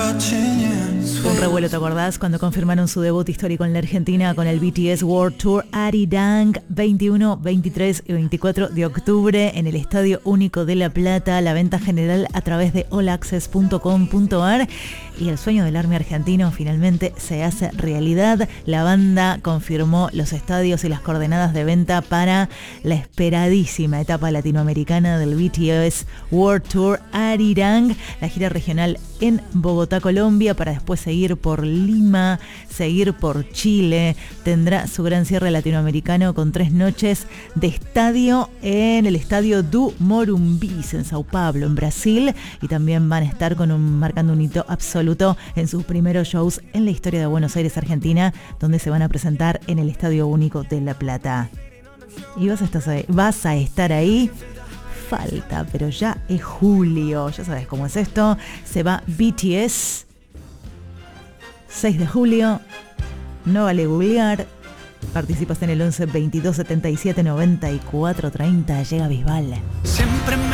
Un revuelo, ¿te acordás? Cuando confirmaron su debut histórico en la Argentina con el BTS World Tour Arirang 21, 23 y 24 de octubre en el Estadio Único de La Plata. La venta general a través de allaccess.com.ar. Y el sueño del ARMY argentino finalmente se hace realidad. La banda confirmó los estadios y las coordenadas de venta para la esperadísima etapa latinoamericana del BTS World Tour Arirang. La gira regional en Bogotá, Colombia, para después seguir por Lima, seguir por Chile. Tendrá su gran cierre latinoamericano con 3 noches de estadio en el estadio do Morumbi en Sao Paulo, en Brasil. Y también van a estar marcando un hito absoluto en sus primeros shows en la historia de Buenos Aires, Argentina, donde se van a presentar en el Estadio Único de La Plata. Y vas a estar ahí. Falta, pero ya es julio. Ya sabes cómo es esto. Se va BTS 6 de julio. No vale googlear. Participas en el 11 22 77 94 30. Llega Bisbal. Siempre